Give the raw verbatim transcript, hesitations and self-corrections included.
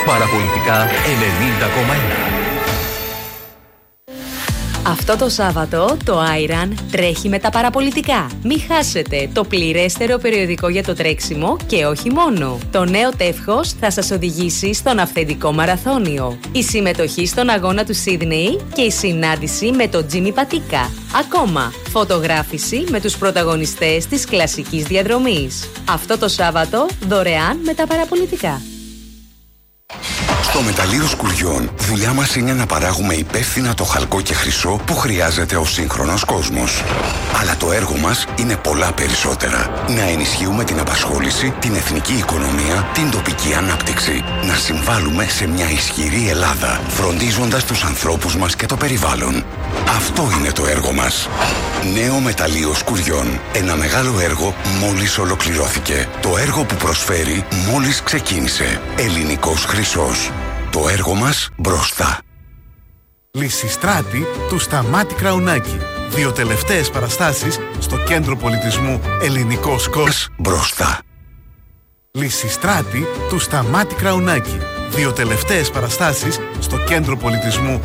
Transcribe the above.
Παραπολιτικά ενενήντα κόμμα ένα. Αυτό το Σάββατο το Άιραν τρέχει με τα παραπολιτικά. Μην χάσετε το πληρέστερο περιοδικό για το τρέξιμο και όχι μόνο. Το νέο τεύχος θα σας οδηγήσει στον αυθεντικό μαραθώνιο. Η συμμετοχή στον αγώνα του Σίδνεϊ και η συνάντηση με τον Τζίμι Πατίκα. Ακόμα, φωτογράφηση με τους πρωταγωνιστές της κλασικής διαδρομής. Αυτό το Σάββατο δωρεάν με τα παραπολιτικά. Στο μεταλλείο Σκουριών, δουλειά μας είναι να παράγουμε υπεύθυνα το χαλκό και χρυσό που χρειάζεται ο σύγχρονος κόσμος. Αλλά το έργο μας είναι πολλά περισσότερα. Να ενισχύουμε την απασχόληση, την εθνική οικονομία, την τοπική ανάπτυξη. Να συμβάλλουμε σε μια ισχυρή Ελλάδα, φροντίζοντας τους ανθρώπους μας και το περιβάλλον. Αυτό είναι το έργο μας. Νέο μεταλλείο Σκουριών. Ένα μεγάλο έργο μόλις ολοκληρώθηκε. Το έργο που προσφέρει μόλις ξεκίνησε. Ελληνικός χρυσός. Το έργο μας μπροστά. Λυσιστράτη του Σταμάτη Κραουνάκη. Δύο τελευταίες παραστάσεις στο Κέντρο Πολιτισμού Ελληνικός Κόσμος μπροστά. Λυσιστράτη του Σταμάτη Κραουνάκη. Δύο τελευταίες παραστάσεις στο Κέντρο Πολιτισμού